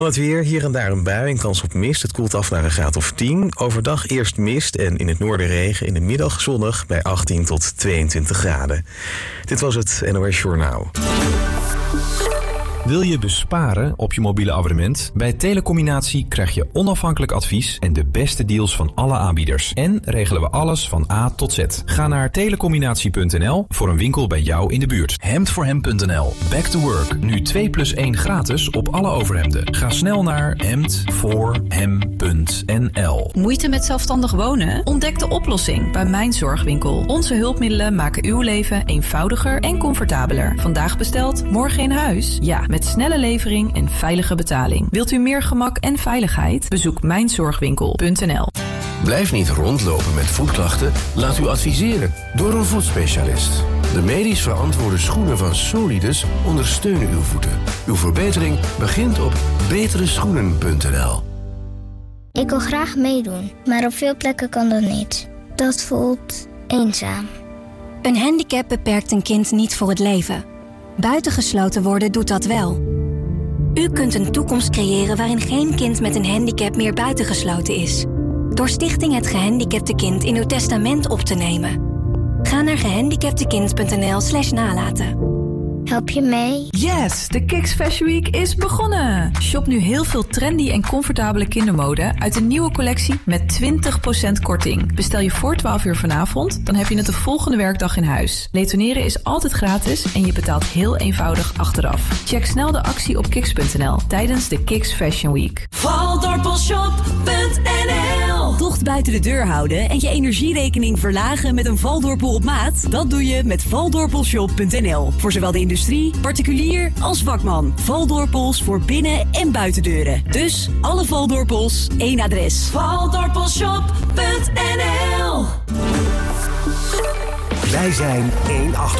Het weer, hier en daar een bui en kans op mist. Het koelt af naar een graad of 10. Overdag eerst mist en in het noorden regen. In de middag zonnig bij 18 tot 22 graden. Dit was het NOS Journaal. Wil je besparen op je mobiele abonnement? Bij Telecombinatie krijg je onafhankelijk advies en de beste deals van alle aanbieders. En regelen we alles van A tot Z. Ga naar telecombinatie.nl voor een winkel bij jou in de buurt. Hemdvoorhem.nl. Back to work. Nu 2+1 gratis op alle overhemden. Ga snel naar hemdvoorhem.nl. Moeite met zelfstandig wonen? Ontdek de oplossing bij Mijn Zorgwinkel. Onze hulpmiddelen maken uw leven eenvoudiger en comfortabeler. Vandaag besteld, morgen in huis? Ja, met snelle levering en veilige betaling. Wilt u meer gemak en veiligheid? Bezoek mijnzorgwinkel.nl. Blijf niet rondlopen met voetklachten. Laat u adviseren door een voetspecialist. De medisch verantwoorde schoenen van Solidus ondersteunen uw voeten. Uw verbetering begint op betereschoenen.nl. Ik wil graag meedoen, maar op veel plekken kan dat niet. Dat voelt eenzaam. Een handicap beperkt een kind niet voor het leven. Buitengesloten worden doet dat wel. U kunt een toekomst creëren waarin geen kind met een handicap meer buitengesloten is. Door Stichting Het Gehandicapte Kind in uw testament op te nemen. Ga naar gehandicaptekind.nl/nalaten. Help je mee? Yes, de Kiks Fashion Week is begonnen! Shop nu heel veel trendy en comfortabele kindermode uit de nieuwe collectie met 20% korting. Bestel je voor 12 uur vanavond, dan heb je het de volgende werkdag in huis. Retourneren is altijd gratis en je betaalt heel eenvoudig achteraf. Check snel de actie op kiks.nl tijdens de Kiks Fashion Week. Valdorpelshop.nl. Tocht buiten de deur houden en je energierekening verlagen met een Valdorpel op maat? Dat doe je met Valdorpelshop.nl. Voor zowel de industrie, particulier als vakman. Valdorpels voor binnen- en buitendeuren. Dus alle Valdorpels, één adres. Valdorpelshop.nl. Wij zijn 188.